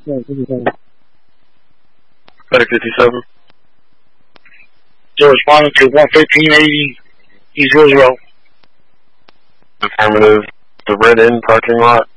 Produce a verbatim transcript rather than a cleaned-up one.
Better fifty-seven. Still responding to one fifteen eighty East Roosevelt. Affirmative. The red end parking lot.